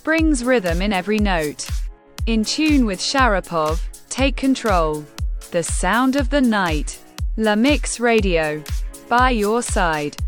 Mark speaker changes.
Speaker 1: brings rhythm in every note. In tune with Sharapov, Take Control. The sound of the night. La Mix Radio. By your side.